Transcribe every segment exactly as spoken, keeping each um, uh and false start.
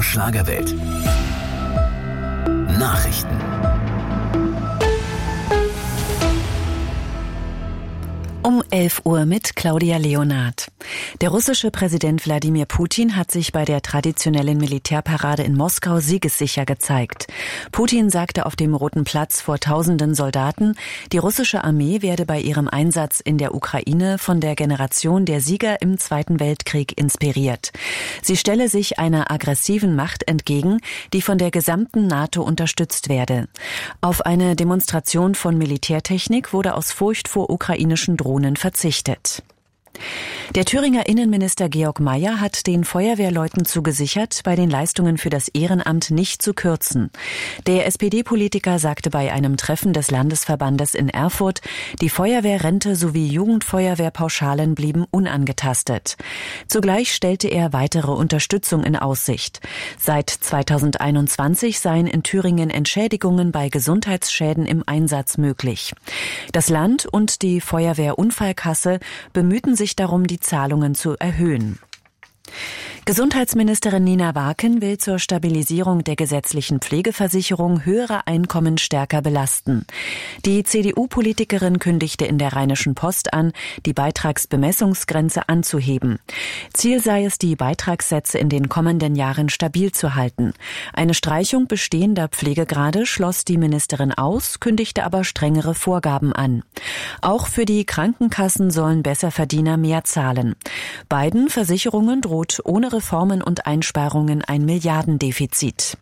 Schlagerwelt. Nachrichten. Um elf Uhr mit Claudia Leonard. Der russische Präsident Wladimir Putin hat sich bei der traditionellen Militärparade in Moskau siegessicher gezeigt. Putin sagte auf dem Roten Platz vor tausenden Soldaten, die russische Armee werde bei ihrem Einsatz in der Ukraine von der Generation der Sieger im Zweiten Weltkrieg inspiriert. Sie stelle sich einer aggressiven Macht entgegen, die von der gesamten NATO unterstützt werde. Auf eine Demonstration von Militärtechnik wurde aus Furcht vor ukrainischen Drohnen verzichtet. Der Thüringer Innenminister Georg Mayer hat den Feuerwehrleuten zugesichert, bei den Leistungen für das Ehrenamt nicht zu kürzen. Der S P D-Politiker sagte bei einem Treffen des Landesverbandes in Erfurt, die Feuerwehrrente sowie Jugendfeuerwehrpauschalen blieben unangetastet. Zugleich stellte er weitere Unterstützung in Aussicht. Seit zweitausendeinundzwanzig seien in Thüringen Entschädigungen bei Gesundheitsschäden im Einsatz möglich. Das Land und die Feuerwehrunfallkasse bemühten sich darum, die Zahlungen zu erhöhen. Gesundheitsministerin Nina Waken will zur Stabilisierung der gesetzlichen Pflegeversicherung höhere Einkommen stärker belasten. Die C D U-Politikerin kündigte in der Rheinischen Post an, die Beitragsbemessungsgrenze anzuheben. Ziel sei es, die Beitragssätze in den kommenden Jahren stabil zu halten. Eine Streichung bestehender Pflegegrade schloss die Ministerin aus, kündigte aber strengere Vorgaben an. Auch für die Krankenkassen sollen Besserverdiener mehr zahlen. Beiden Versicherungen droht ohne Reformen und Einsparungen ein Milliardendefizit.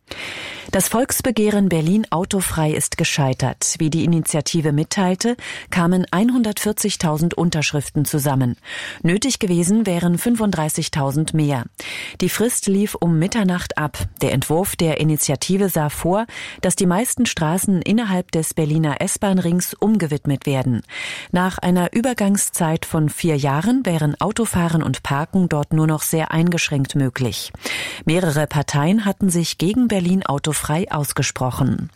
Das Volksbegehren Berlin autofrei ist gescheitert. Wie die Initiative mitteilte, kamen hundertvierzigtausend Unterschriften zusammen. Nötig gewesen wären fünfunddreißigtausend mehr. Die Frist lief um Mitternacht ab. Der Entwurf der Initiative sah vor, dass die meisten Straßen innerhalb des Berliner S-Bahn-Rings umgewidmet werden. Nach einer Übergangszeit von vier Jahren wären Autofahren und Parken dort nur noch sehr eingeschränkt möglich. Mehrere Parteien hatten sich gegen Berlin autofrei frei ausgesprochen.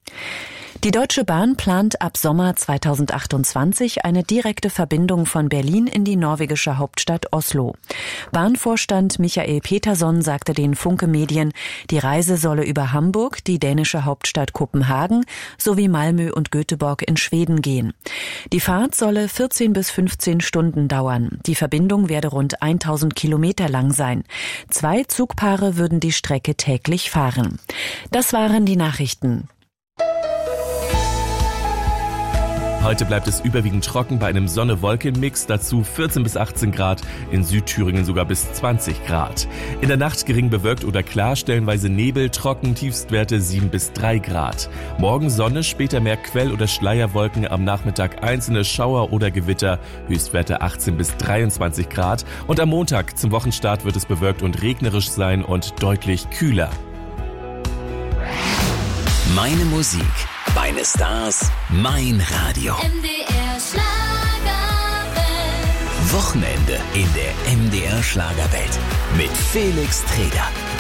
Die Deutsche Bahn plant ab Sommer zweitausendachtundzwanzig eine direkte Verbindung von Berlin in die norwegische Hauptstadt Oslo. Bahnvorstand Michael Peterson sagte den Funke Medien, die Reise solle über Hamburg, die dänische Hauptstadt Kopenhagen sowie Malmö und Göteborg in Schweden gehen. Die Fahrt solle vierzehn bis fünfzehn Stunden dauern. Die Verbindung werde rund tausend Kilometer lang sein. Zwei Zugpaare würden die Strecke täglich fahren. Das waren die Nachrichten. Heute bleibt es überwiegend trocken bei einem Sonne-Wolken-Mix, dazu vierzehn bis achtzehn Grad, in Südthüringen sogar bis zwanzig Grad. In der Nacht gering bewölkt oder klar, stellenweise Nebel, trocken, Tiefstwerte sieben bis drei Grad. Morgen Sonne, später mehr Quell- oder Schleierwolken, am Nachmittag einzelne Schauer oder Gewitter, Höchstwerte achtzehn bis dreiundzwanzig Grad. Und am Montag zum Wochenstart wird es bewölkt und regnerisch sein und deutlich kühler. Meine Musik, meine Stars, mein Radio. M D R Schlagerwelt. Wochenende in der M D R Schlagerwelt mit Felix Treder.